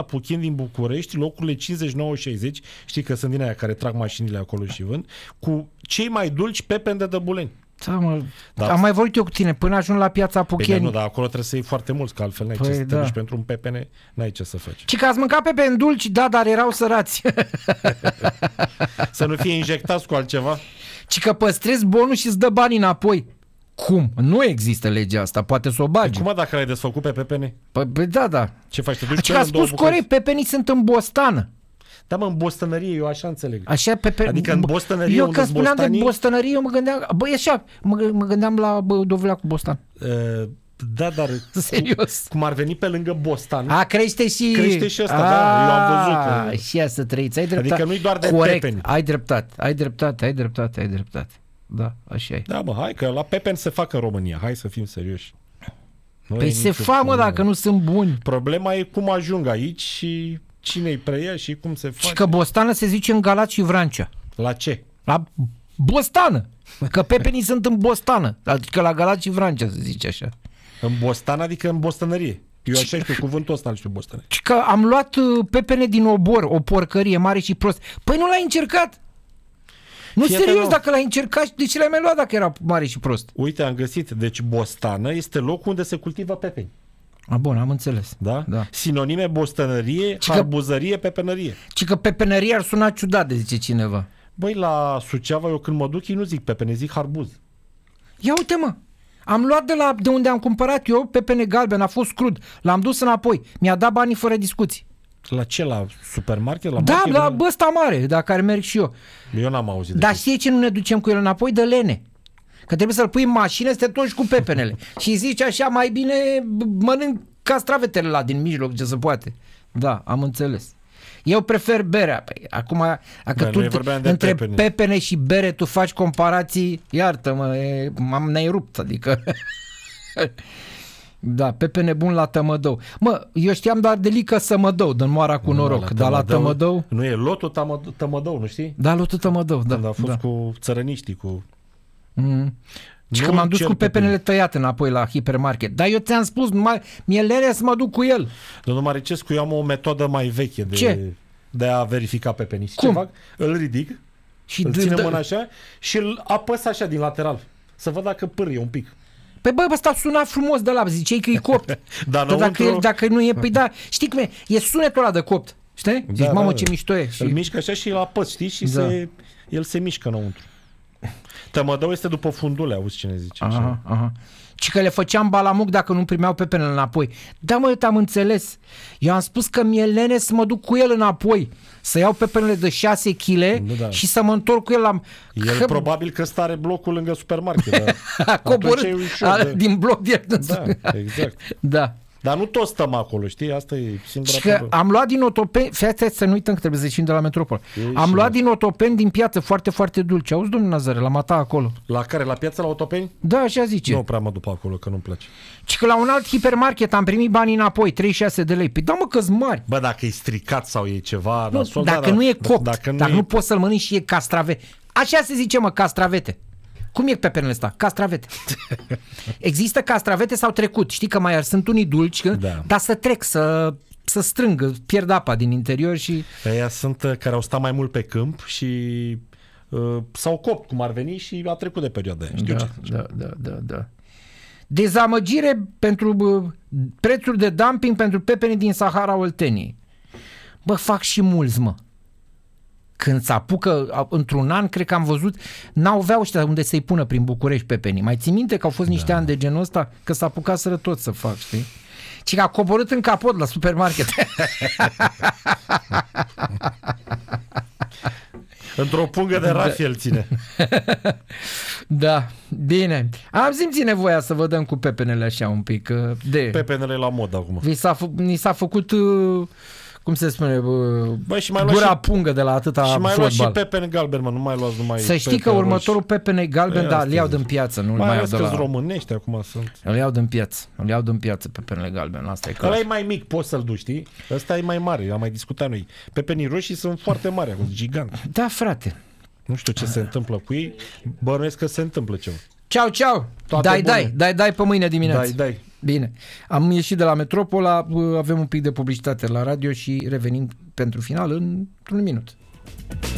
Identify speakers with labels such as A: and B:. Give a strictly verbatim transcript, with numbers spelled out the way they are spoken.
A: Puchin din București, locurile cincizeci, nouă, șaizeci, știi că sunt din aia care trag mașinile acolo și vând, cu cei mai dulci pepeni de Dăbuleni.
B: Da, mă,
A: Da.
B: am mai vorbit eu cu tine, până ajung la piața
A: Păi
B: Pucheni.
A: nu, dar acolo trebuie să iei foarte mulți, că altfel n-ai
B: Păi
A: ce să te
B: da.
A: duci pentru un pepene, n-ai ce să faci.
B: Și că ați mâncat pepeni dulci, da, dar erau sărați.
A: Să nu fie injectați cu altceva.
B: Și că păstrezi bonul și îți dă banii înapoi. Cum? Nu există legea asta, poate să o bagi.
A: Cum mă, dacă l-ai desfăcut pe pepene?
B: Păi, păi da, da.
A: Ce faci? Te duci
B: Deci
A: pe
B: că a
A: el în două
B: spus
A: bucăți?
B: corect, pepenii sunt în Bostană.
A: Da, mă, în bostănărie, eu așa înțeleg.
B: Așa, pepe...
A: Adică în Bostănărie,
B: Eu
A: unde
B: când
A: sunt
B: spuneam de
A: bostanii-
B: Bostănărie, eu mă gândeam, băi, așa, mă, mă gândeam la bă, Dovleacu Bostan.
A: Uh, da, dar
B: Serios.
A: cum ar veni pe lângă Bostan,
B: A, crește și...
A: Crește și ăsta, da, eu am văzut că-
B: Și ea să trăiți, ai dreptate.
A: Adică nu-i doar de
B: corect,
A: pepeni.
B: ai dreptate, ai dreptate, ai dreptate, ai dreptate. Da, așa e.
A: da, mă, hai că la pepeni se fac în România, hai să fim serioși. Nu
B: Păi
A: e
B: se
A: nicio
B: fac, mă,
A: problemă.
B: dacă nu sunt buni.
A: Problema e cum ajung aici și cine îi preia și cum se face.
B: Și că Bostană se zice în Galați și Vrancea.
A: La ce?
B: La Bostană. Că pepenii sunt în Bostană. Adică la Galați și Vrancea se zice așa.
A: În Bostan, adică în bostănărie. Eu așa știu, cuvântul ăsta nu știu bostănărie.
B: Și că am luat uh, pepene din obor, o porcărie mare și prost. Păi nu l-ai încercat? Nu,
A: Fii
B: serios,
A: atent,
B: dacă l-ai încercat, de ce l-ai mai luat dacă era mare și prost?
A: Uite, am găsit. Deci Bostană este locul unde se cultivă pepeni.
B: A, bun, am înțeles.
A: Da?
B: Da.
A: Sinonime bostănărie,
B: că-
A: harbuzărie, pepenărie.
B: Și că pepenărie ar suna ciudat, de zice cineva.
A: Băi, la Suceava, eu când mă duc, ei nu zic pepene, zic harbuz.
B: Ia uite, mă. Am luat de, la, de unde am cumpărat eu pepene galben, a fost crud. L-am dus înapoi. Mi-a dat banii fără discuții.
A: La ce? La supermarket? La
B: Da,
A: market?
B: la ăsta mare, la care merg și eu.
A: Eu n-am auzit de
B: Dar
A: chestia.
B: știi ce nu ne ducem cu el înapoi? De lene. Că trebuie să-l pui în mașină să te torci cu pepenele. Și zici așa, mai bine mănânc castravetele la din mijloc, ce se poate. Da, am înțeles. Eu prefer berea. Păi, acum, dacă
A: Da,
B: tu
A: noi vorbeam de
B: între
A: pepene.
B: pepene și bere tu faci comparații, iartă-mă, e, m-am ne-ai rupt, adică... Da, pepene bun la Tămădău. Mă, eu știam doar de Lică Sămădău, din Moara cu
A: Nu,
B: noroc, dar la Tămădău...
A: Nu e lotul Tămădău, Tămădău, nu știi?
B: Da, lotul Tămădău, da.
A: Când a fost
B: da.
A: cu țărăniștii, cu...
B: Mm. Și
A: Nu
B: că m-am dus
A: cer
B: cu pepenele
A: pepene.
B: tăiate înapoi la hipermarket. Dar eu ți-am spus, numai, mie lene să mă duc cu el.
A: Domnul Maricescu, eu am o metodă mai veche de,
B: Ce?
A: de a verifica pepenii. Și
B: Cum?
A: ce fac? Îl ridic,
B: Și
A: îl
B: d-
A: ținem
B: d-
A: mâna așa și îl apăs așa din lateral. Să văd dacă pârâie un pic.
B: Păi bă, ăsta suna frumos de la, ziceai că e copt.
A: Dar
B: Dar dacă,
A: înăuntru-
B: e, dacă nu e, păi da, știi cum e? E sunetul ăla de copt. Știi? Zici,
A: Da,
B: mamă,
A: da.
B: ce mișto e. Și...
A: Îl mișcă așa și îl apăs, știi? Și
B: Da.
A: se, el se mișcă înăuntru. Tămădău este după fundule, auzi cine zice. Așa.
B: Aha, aha. Și că le făceam balamuc dacă nu primeau pepenele înapoi. Da, mă, eu te-am înțeles. Eu am spus că mi-e lene să mă duc cu el înapoi. Să iau pepenele de șase kilograme
A: Nu, da.
B: și să mă întorc cu el la...
A: El
B: Că-
A: probabil că stare blocul lângă supermarket. Dar
B: a coborât
A: atunci e ușor
B: a,
A: de-
B: din bloc direct. în
A: Da,
B: sus.
A: exact.
B: Da.
A: Dar nu toți stăm acolo, știi? Asta e singura
B: Și că
A: problemă.
B: am luat din Otopeni, fiați să nu uităm că trebuie să ieșim de la metropol.
A: Ei,
B: Am
A: și
B: luat
A: noi.
B: din Otopeni din piață foarte, foarte dulce. Auzi, domnul Nazare, la mata acolo.
A: La care? La piața la Otopeni?
B: Da, așa zice.
A: Nu prea mă duc pe acolo, că nu-mi place.
B: Și că la un alt hipermarket am primit banii înapoi, treizeci și șase de lei. Păi da, mă, că-s mari.
A: Bă, dacă e stricat sau e ceva...
B: Nu,
A: nasol,
B: dacă
A: da,
B: nu e
A: da,
B: copt,
A: dacă nu,
B: dacă
A: e...
B: nu poți să-l mănânci și e castravete. Așa se zice, mă, castravete. Cum e pepenele ăsta? Castravete. Există castravete sau trecut. Știi că mai sunt unii dulci, că,
A: Da.
B: dar să trec, să, să strâng, pierd apa din interior și...
A: Aia sunt uh, care au stat mai mult pe câmp și uh, s-au copt cum ar veni și a trecut de perioada aia. Știu
B: Da,
A: ce.
B: da, da, da, da. Dezamăgire pentru bă, prețuri de dumping pentru pepenii din Sahara Olteniei. Bă, fac și mulți, mă. Când se apucă, a- într-un an, cred că am văzut, n-aveau ăștia unde să-i pună prin București pepenii. Mai ții minte că au fost niște
A: Da.
B: ani de genul ăsta? Că s-a apucat să tot să fac, știi? Și că a coborât în capot la supermarket.
A: Într-o pungă de rafi el ține.
B: Da, bine. Am simțit nevoia să vă dăm cu pepenele așa un pic. că De...
A: Pepenele la mod acum.
B: Vi s-a fă, ni s-a făcut, uh, cum se spune, uh,
A: Băi, și mai luați
B: gura
A: și,
B: pungă de la atâta
A: și mai luați și
B: fotbal.
A: pepene galben, mă, nu mai luați numai
B: Să știi că
A: pepene
B: următorul pepene galben,
A: Păi
B: da,
A: asta
B: îl iau
A: zic.
B: din piață, nu
A: roșii.
B: mai
A: Mai
B: iau
A: ales
B: de
A: că-s
B: la...
A: românești acum sunt.
B: Îl iau din piață, îl iau din piață pepenele galben, asta e clar.
A: Ăla e mai mic, poți să-l duci, știi? Ăsta e mai mare, am mai discutat noi. Pepenii roșii sunt foarte mari acum, gigant.
B: Da, frate.
A: Nu știu ce se întâmplă cu ei, bănuiesc că se întâmplă ceva.
B: Ceau, ceau.
A: Toate
B: Dai,
A: bune.
B: dai, dai, dai pe mâine dimineață.
A: Dai, dai.
B: Bine, am ieșit de la Metropola, avem un pic de publicitate la radio și revenim pentru final într-un minut.